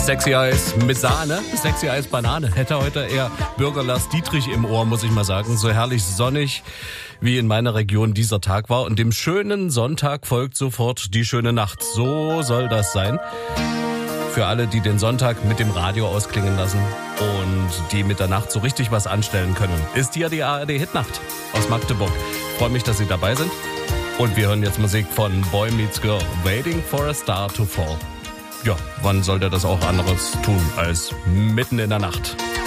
Sexy Eis mit Sahne, Sexy Eis Banane. Hätte heute eher Bürger Lars Dietrich im Ohr, muss ich mal sagen. So herrlich sonnig, wie in meiner Region dieser Tag war. Und dem schönen Sonntag folgt sofort die schöne Nacht. So soll das sein. Für alle, die den Sonntag mit dem Radio ausklingen lassen und die mit der Nacht so richtig was anstellen können, ist hier die ARD Hitnacht aus Magdeburg. Ich freue mich, dass Sie dabei sind. Und wir hören jetzt Musik von Boy Meets Girl, Waiting for a Star to Fall. Ja, wann sollte das auch anderes tun als mitten in der Nacht?